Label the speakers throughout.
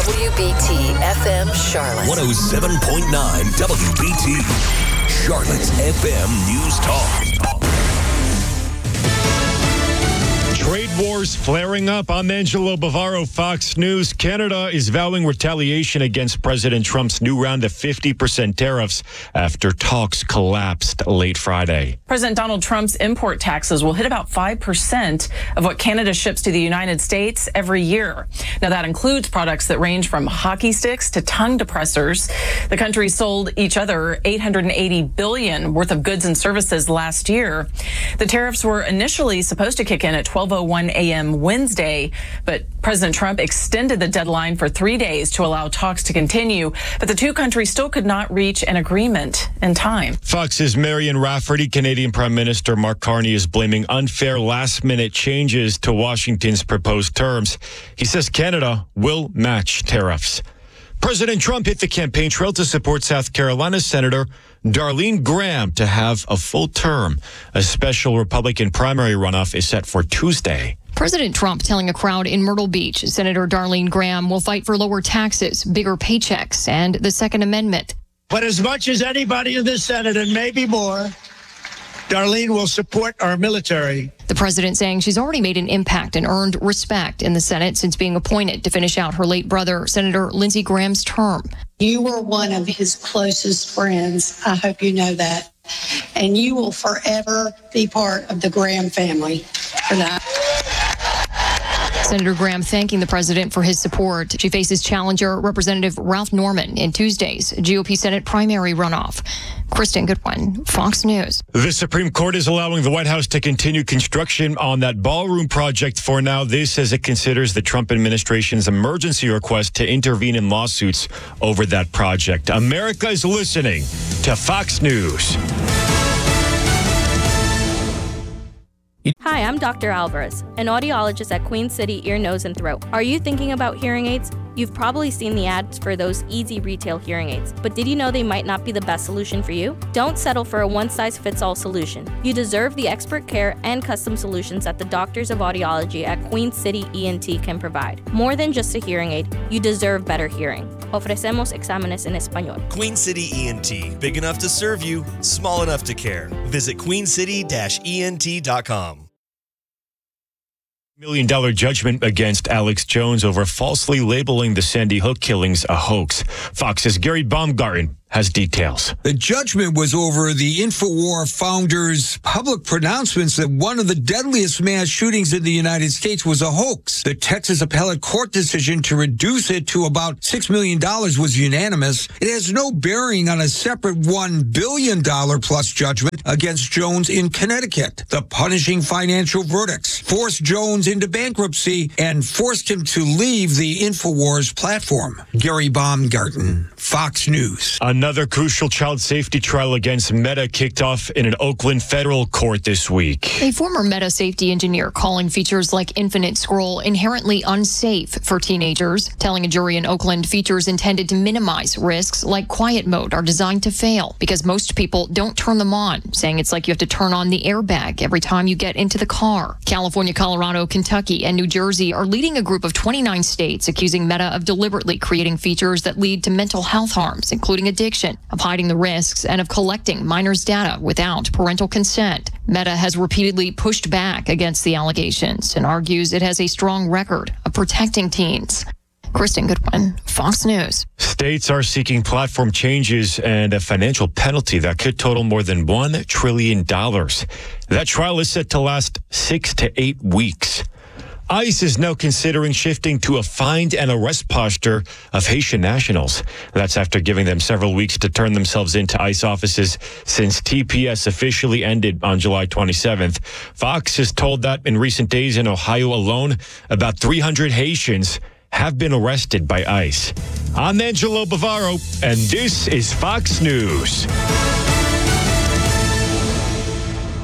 Speaker 1: WBT FM Charlotte.
Speaker 2: 107.9 WBT. Charlotte's FM News Talk.
Speaker 3: Trade wars flaring up. I'm Angelo Bavaro, Fox News. Canada is vowing retaliation against President Trump's new round of 50% tariffs after talks collapsed late Friday.
Speaker 4: President Donald Trump's import taxes will hit about 5% of what Canada ships to the United States every year. Now, that includes products that range from hockey sticks to tongue depressors. The countries sold each other $880 billion worth of goods and services last year. The tariffs were initially supposed to kick in at 12:01 a.m. Wednesday, but President Trump extended the deadline for 3 days to allow talks to continue, but the two countries still could not reach an agreement in time.
Speaker 3: Fox's Marion Rafferty. Canadian Prime Minister Mark Carney is blaming unfair last-minute changes to Washington's proposed terms. He says Canada will match tariffs. President Trump hit the campaign trail to support South Carolina Senator Darlene Graham to have a full term. A special Republican primary runoff is set for Tuesday.
Speaker 5: President Trump telling a crowd in Myrtle Beach Senator Darlene Graham will fight for lower taxes, bigger paychecks, and the Second Amendment.
Speaker 6: But as much as anybody in this Senate, and maybe more, Darlene will support our military.
Speaker 5: The president saying she's already made an impact and earned respect in the Senate since being appointed to finish out her late brother, Senator Lindsey Graham's term.
Speaker 7: You were one of his closest friends. I hope you know that. And you will forever be part of the Graham family for that.
Speaker 5: Senator Graham thanking the president for his support. She faces challenger Representative Ralph Norman in Tuesday's GOP Senate primary runoff. Kristen Goodwin, Fox News.
Speaker 3: The Supreme Court is allowing the White House to continue construction on that ballroom project for now. This as it considers the Trump administration's emergency request to intervene in lawsuits over that project. America is listening to Fox News.
Speaker 8: Hi, I'm Dr. Alvarez, an audiologist at Queen City Ear, Nose, and Throat. Are you thinking about hearing aids? You've probably seen the ads for those easy retail hearing aids, but did you know they might not be the best solution for you? Don't settle for a one-size-fits-all solution. You deserve the expert care and custom solutions that the doctors of audiology at Queen City ENT can provide. More than just a hearing aid, you deserve better hearing. Ofrecemos exámenes en español.
Speaker 9: Queen City ENT, big enough to serve you, small enough to care. Visit queencity-ent.com. $1 million judgment against Alex Jones over falsely labeling the Sandy Hook killings a hoax. Fox's Gary Baumgarten has details.
Speaker 10: The judgment was over the InfoWar founder's public pronouncements that one of the deadliest mass shootings in the United States was a hoax. The Texas appellate court decision to reduce it to about $6 million was unanimous. It has no bearing on a separate $1 billion plus judgment against Jones in Connecticut. The punishing financial verdicts forced Jones into bankruptcy and forced him to leave the InfoWars platform. Gary Baumgarten, Fox News.
Speaker 3: Another crucial child safety trial against Meta kicked off in an Oakland federal court this week.
Speaker 5: A former Meta safety engineer calling features like Infinite Scroll inherently unsafe for teenagers, telling a jury in Oakland features intended to minimize risks like quiet mode are designed to fail because most people don't turn them on, saying it's like you have to turn on the airbag every time you get into the car. California, Colorado, Kentucky, and New Jersey are leading a group of 29 states accusing Meta of deliberately creating features that lead to mental health harms, including addiction, of hiding the risks, and of collecting minors' data without parental consent. Meta has repeatedly pushed back against the allegations and argues it has a strong record of protecting teens. Kristen Goodwin, Fox News.
Speaker 3: States are seeking platform changes and a financial penalty that could total more than $1 trillion. That trial is set to last 6 to 8 weeks. ICE is now considering shifting to a find and arrest posture of Haitian nationals. That's after giving them several weeks to turn themselves into ICE offices since TPS officially ended on July 27th. Fox has told that in recent days in Ohio alone, about 300 Haitians have been arrested by ICE. I'm Angelo Bavaro, and this is Fox News.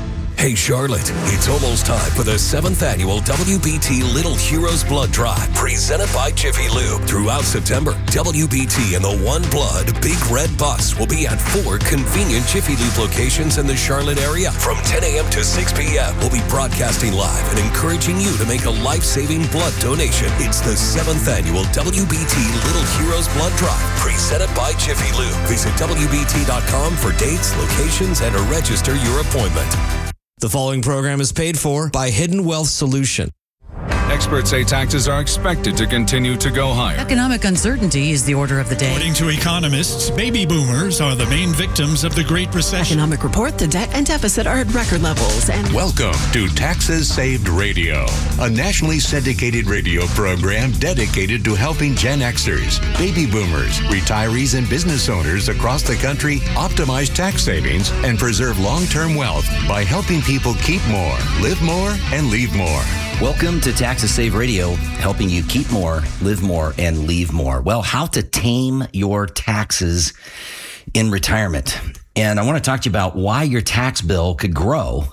Speaker 2: Hey, Charlotte, it's almost time for the 7th annual WBT Little Heroes Blood Drive, presented by Jiffy Lube. Throughout September, WBT and the One Blood Big Red Bus will be at 4 convenient Jiffy Lube locations in the Charlotte area. From 10 a.m. to 6 p.m., we'll be broadcasting live and encouraging you to make a life-saving blood donation. It's the 7th annual WBT Little Heroes Blood Drive, presented by Jiffy Lube. Visit WBT.com for dates, locations, and to register your appointment.
Speaker 11: The following program is paid for by Hidden Wealth Solution.
Speaker 12: Experts say taxes are expected to continue to go higher.
Speaker 13: Economic uncertainty is the order of the day.
Speaker 14: According to economists, baby boomers are the main victims of the Great Recession.
Speaker 13: Economic report, the debt and deficit are at record levels. And
Speaker 15: welcome to Taxes Saved Radio, a nationally syndicated radio program dedicated to helping Gen Xers, baby boomers, retirees, and business owners across the country optimize tax savings and preserve long-term wealth by helping people keep more, live more, and leave more.
Speaker 16: Welcome to Taxes Save Radio, helping you keep more, live more, and leave more. Well, how to tame your taxes in retirement. And I want to talk to you about why your tax bill could go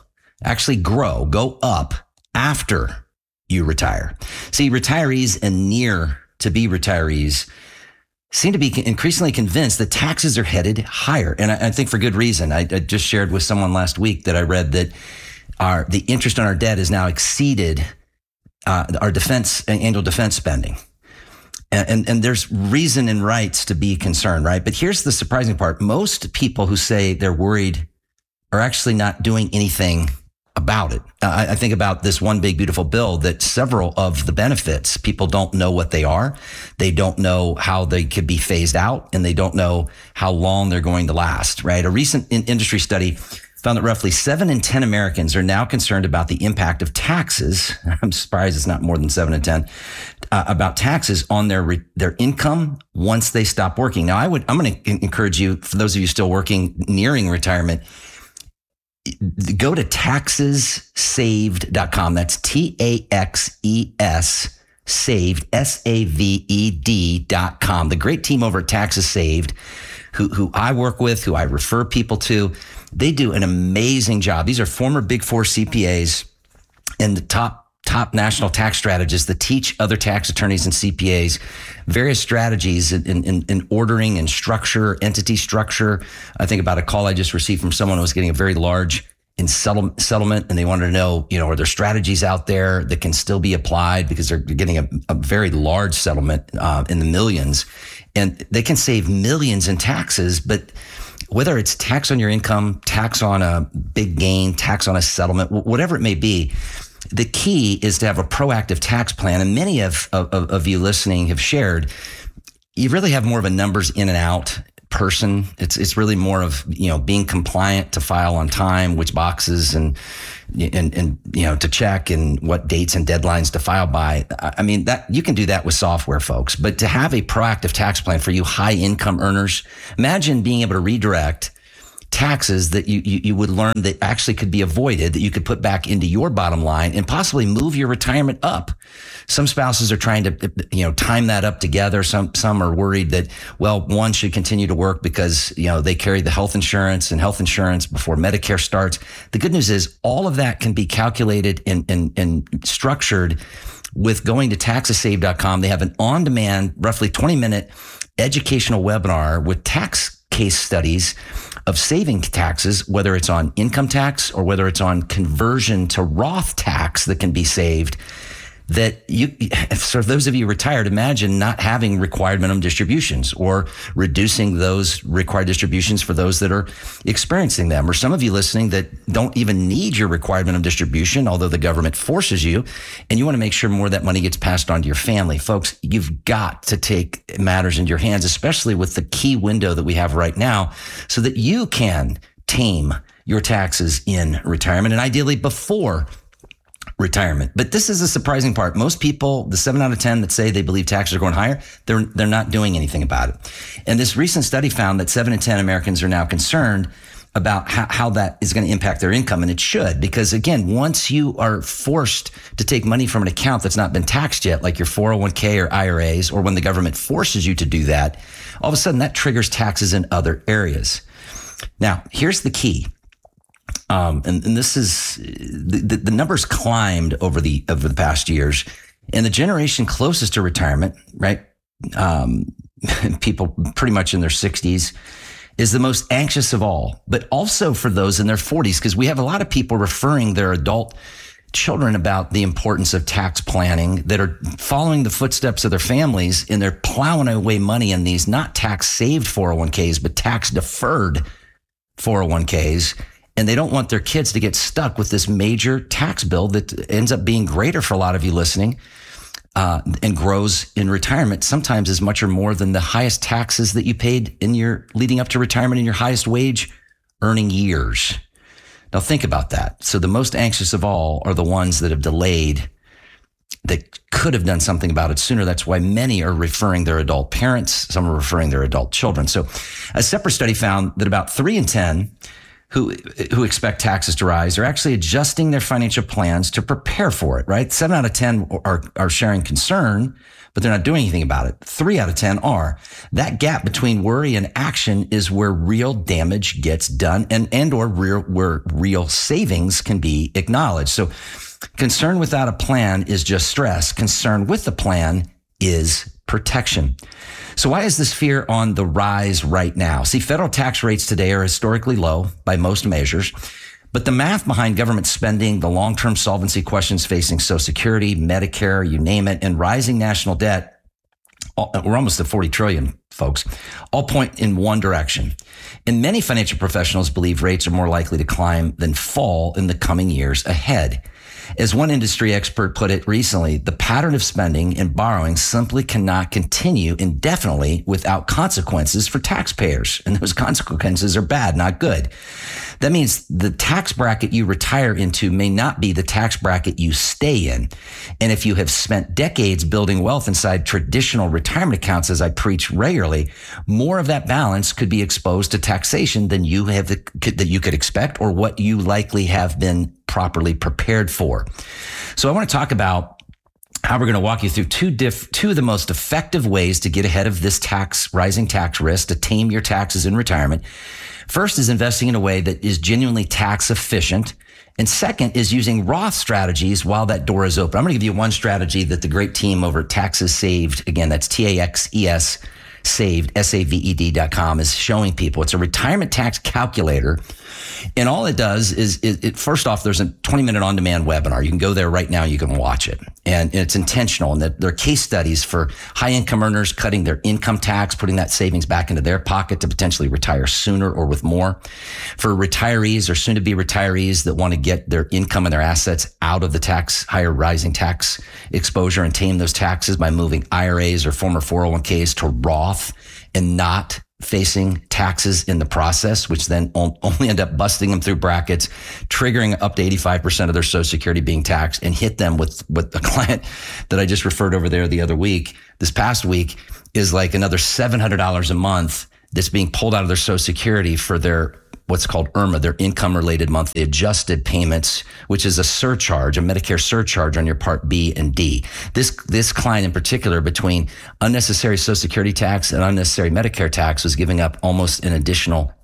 Speaker 16: up after you retire. See, retirees and near to be retirees seem to be increasingly convinced that taxes are headed higher. And I think for good reason. I just shared with someone last week that I read that the interest on our debt has now exceeded our annual defense spending. And there's reason and rights to be concerned, right? But here's the surprising part. Most people who say they're worried are actually not doing anything about it. I think about this one big, beautiful bill that several of the benefits, people don't know what they are. They don't know how they could be phased out, and they don't know how long they're going to last, right? A recent industry study found that roughly 7 in 10 Americans are now concerned about the impact of taxes. I'm surprised it's not more than 7 in 10 about taxes on their income once they stop working. Now, I'm going to encourage you, for those of you still working, nearing retirement, go to taxessaved.com. That's TAXES saved, SAVED.com. The great team over at Taxes Saved, who I work with, who I refer people to, they do an amazing job. These are former Big Four CPAs and the top national tax strategists that teach other tax attorneys and CPAs various strategies in ordering and structure, entity structure. I think about a call I just received from someone who was getting a very large settlement, and they wanted to know, are there strategies out there that can still be applied because they're getting a very large settlement in the millions, and they can save millions in taxes. But whether it's tax on your income, tax on a big gain, tax on a settlement, whatever it may be, the key is to have a proactive tax plan. And many of you listening have shared, you really have more of a numbers in and out person. It's really more of, being compliant to file on time, which boxes and to check, and what dates and deadlines to file by. I mean, that you can do that with software, folks, but to have a proactive tax plan for you high income earners, imagine being able to redirect taxes that you would learn that actually could be avoided, that you could put back into your bottom line and possibly move your retirement up. Some spouses are trying to, time that up together. Some are worried that, one should continue to work because, they carry the health insurance before Medicare starts. The good news is all of that can be calculated and structured with going to taxessave.com. They have an on-demand, roughly 20-minute educational webinar with tax case studies of saving taxes, whether it's on income tax or whether it's on conversion to Roth tax that can be saved. That for those of you retired, imagine not having required minimum distributions or reducing those required distributions for those that are experiencing them. Or some of you listening that don't even need your required minimum distribution, although the government forces you, and you want to make sure more of that money gets passed on to your family. Folks, you've got to take matters into your hands, especially with the key window that we have right now, so that you can tame your taxes in retirement, and ideally before retirement. But this is a surprising part. Most people, the 7 out of 10 that say they believe taxes are going higher, they're not doing anything about it. And this recent study found that 7 in 10 Americans are now concerned about how that is going to impact their income. And it should, because again, once you are forced to take money from an account that's not been taxed yet, like your 401k or IRAs, or when the government forces you to do that, all of a sudden that triggers taxes in other areas. Now, here's the key. and this is the numbers climbed over the past years, and the generation closest to retirement, right? People pretty much in their 60s, is the most anxious of all, but also for those in their 40s, because we have a lot of people referring their adult children about the importance of tax planning that are following the footsteps of their families, and they're plowing away money in these not tax saved 401ks, but tax deferred 401ks. And they don't want their kids to get stuck with this major tax bill that ends up being greater for a lot of you listening, and grows in retirement, sometimes as much or more than the highest taxes that you paid in your leading up to retirement in your highest wage earning years. Now think about that. So the most anxious of all are the ones that have delayed, that could have done something about it sooner. That's why many are referring their adult parents. Some are referring their adult children. So a separate study found that about 3 in 10 who expect taxes to rise are actually adjusting their financial plans to prepare for it, right? 7 out of 10 are sharing concern, but they're not doing anything about it. 3 out of 10 are. That gap between worry and action is where real damage gets done and or where real savings can be acknowledged. So concern without a plan is just stress. Concern with the plan is protection. So why is this fear on the rise right now? See, federal tax rates today are historically low by most measures, but the math behind government spending, the long-term solvency questions facing Social Security, Medicare, you name it, and rising national debt, we're almost at 40 trillion, folks, all point in one direction. And many financial professionals believe rates are more likely to climb than fall in the coming years ahead. As one industry expert put it recently, the pattern of spending and borrowing simply cannot continue indefinitely without consequences for taxpayers. And those consequences are bad, not good. That means the tax bracket you retire into may not be the tax bracket you stay in. And if you have spent decades building wealth inside traditional retirement accounts, as I preach regularly, more of that balance could be exposed to taxation than you could expect, or what you likely have been properly prepared for. So I want to talk about how we're going to walk you through two of the most effective ways to get ahead of this rising tax risk, to tame your taxes in retirement. First is investing in a way that is genuinely tax efficient. And second is using Roth strategies while that door is open. I'm going to give you one strategy that the great team over at Taxes Saved, again, that's TAXES saved, SAVED.com, is showing people. It's a retirement tax calculator. And all it does is first off, there's a 20-minute on-demand webinar. You can go there right now. You can watch it. And it's intentional. And there are case studies for high-income earners cutting their income tax, putting that savings back into their pocket to potentially retire sooner or with more. For retirees or soon-to-be retirees that want to get their income and their assets out of the higher rising tax exposure and tame those taxes by moving IRAs or former 401ks to Roth and not facing taxes in the process, which then only end up busting them through brackets, triggering up to 85% of their Social Security being taxed, and hit them with the client that I just referred over there this past week, is like another $700 a month that's being pulled out of their Social Security for their what's called IRMA, their income-related monthly adjusted payments, which is a surcharge, a Medicare surcharge on your Part B and D. This client in particular, between unnecessary Social Security tax and unnecessary Medicare tax, was giving up almost an additional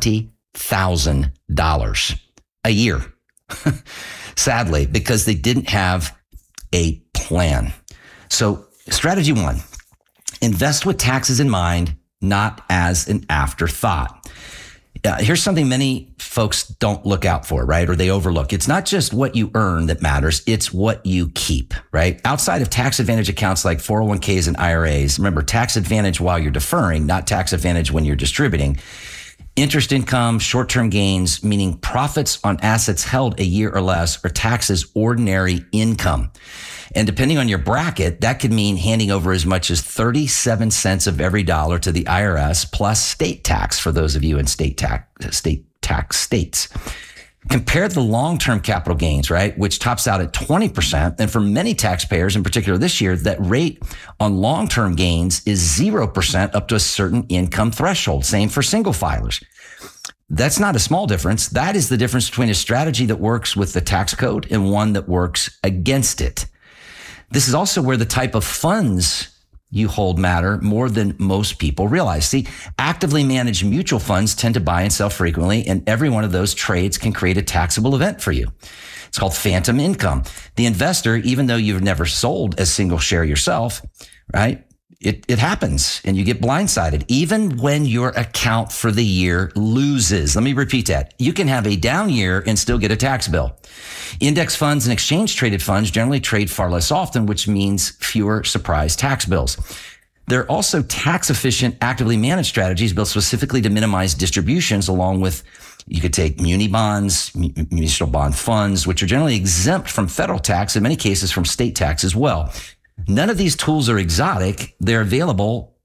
Speaker 16: $20,000 a year, sadly, because they didn't have a plan. So strategy 1, invest with taxes in mind, not as an afterthought. Here's something many folks don't look out for, right? Or they overlook. It's not just what you earn that matters. It's what you keep, right? Outside of tax advantage accounts like 401ks and IRAs, remember, tax advantage while you're deferring, not tax advantage when you're distributing. Interest income, short-term gains, meaning profits on assets held a year or less, are taxed as ordinary income. And depending on your bracket, that could mean handing over as much as 37 cents of every dollar to the IRS, plus state tax for those of you in state tax states. Compare the long-term capital gains, right, which tops out at 20%. And for many taxpayers, in particular this year, that rate on long-term gains is 0% up to a certain income threshold. Same for single filers. That's not a small difference. That is the difference between a strategy that works with the tax code and one that works against it. This is also where the type of funds you hold matter more than most people realize. See, actively managed mutual funds tend to buy and sell frequently, and every one of those trades can create a taxable event for you. It's called phantom income. The investor, even though you've never sold a single share yourself, right? It happens and you get blindsided. Even when your account for the year loses. Let me repeat that. You can have a down year and still get a tax bill. Index funds and exchange traded funds generally trade far less often, which means fewer surprise tax bills. There are also tax efficient, actively managed strategies built specifically to minimize distributions, along with you could take muni bonds, municipal bond funds, which are generally exempt from federal tax, in many cases from state tax as well. None of these tools are exotic. They're available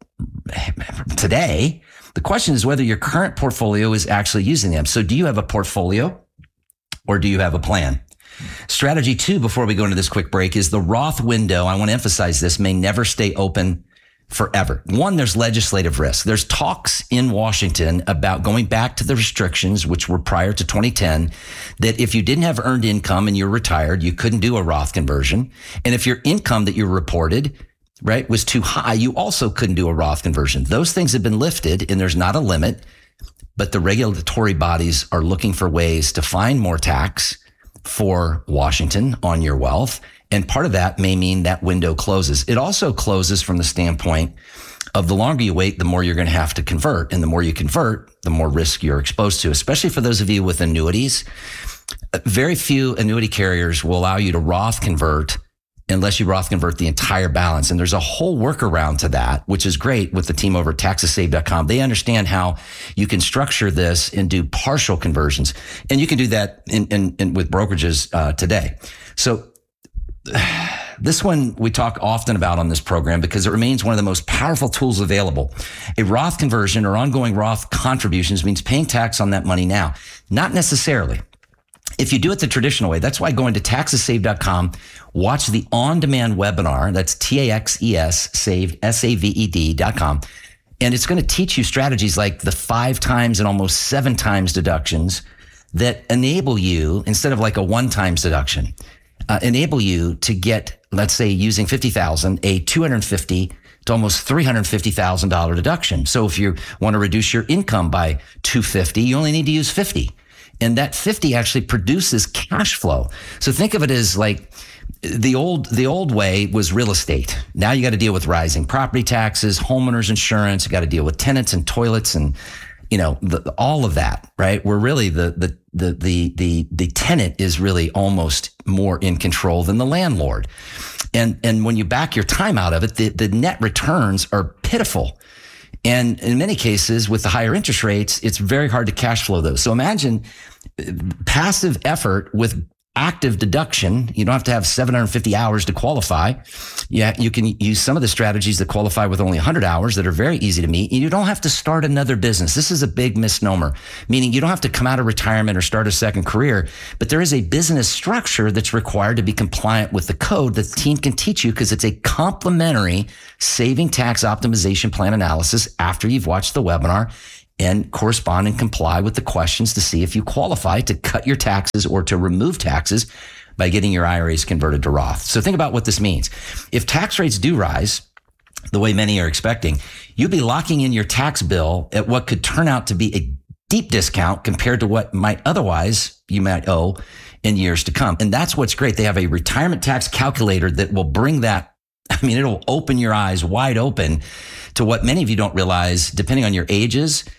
Speaker 16: today. The question is whether your current portfolio is actually using them. So do you have a portfolio or do you have a plan? Strategy 2, before we go into this quick break, is the Roth window. I want to emphasize this, may never stay open forever. One, there's legislative risk. There's talks in Washington about going back to the restrictions, which were prior to 2010, that if you didn't have earned income and you're retired, you couldn't do a Roth conversion. And if your income that you reported, right, was too high, you also couldn't do a Roth conversion. Those things have been lifted and there's not a limit, but the regulatory bodies are looking for ways to find more tax for Washington on your wealth. And part of that may mean that window closes. It also closes from the standpoint of the longer you wait, the more you're going to have to convert. And the more you convert, the more risk you're exposed to, especially for those of you with annuities. Very few annuity carriers will allow you to Roth convert unless you Roth convert the entire balance. And there's a whole workaround to that, which is great with the team over at taxessaved.com. They understand how you can structure this and do partial conversions. And you can do that in with brokerages today. So this one we talk often about on this program because it remains one of the most powerful tools available. A Roth conversion or ongoing Roth contributions means paying tax on that money now. Not necessarily. If you do it the traditional way, that's why going to taxessaved.com, watch the on-demand webinar. That's TAXES saved, SAVED.com. And it's going to teach you strategies like the 5 times and almost 7 times deductions that enable you, instead of like a 1-time deduction, enable you to get, let's say, using $50,000, a $250,000 to almost $350,000 deduction. So if you want to reduce your income by $250,000, you only need to use $50,000. And that 50 actually produces cash flow. So think of it as like the old way was real estate. Now you got to deal with rising property taxes, homeowners insurance. You got to deal with tenants and toilets and, you know, all of that, right? Where really the tenant is really almost more in control than the landlord. And when you back your time out of it, the net returns are pitiful. And in many cases, with the higher interest rates, it's very hard to cash flow those. So imagine passive effort with active deduction. You don't have to have 750 hours to qualify. Yeah, you can use some of the strategies that qualify with only 100 hours that are very easy to meet. You don't have to start another business. This is a big misnomer, meaning you don't have to come out of retirement or start a second career, but there is a business structure that's required to be compliant with the code that the team can teach you because it's a complimentary saving tax optimization plan analysis after you've watched the webinar and correspond and comply with the questions to see if you qualify to cut your taxes or to remove taxes by getting your IRAs converted to Roth. So think about what this means. If tax rates do rise, the way many are expecting, you'll be locking in your tax bill at what could turn out to be a deep discount compared to what you might owe in years to come. And that's what's great. They have a retirement tax calculator that will bring that. It'll open your eyes wide open to what many of you don't realize, depending on your ages,